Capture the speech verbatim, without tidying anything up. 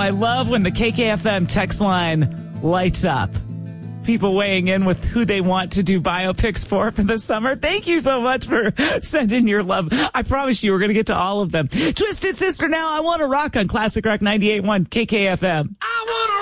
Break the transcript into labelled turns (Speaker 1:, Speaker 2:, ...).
Speaker 1: I love when the K K F M text line lights up. People weighing in with who they want to do biopics for for the summer. Thank you so much for sending your love. I promise you we're going to get to all of them. Twisted Sister now. I Want to Rock on Classic Rock ninety-eight point one K K F M.
Speaker 2: I want to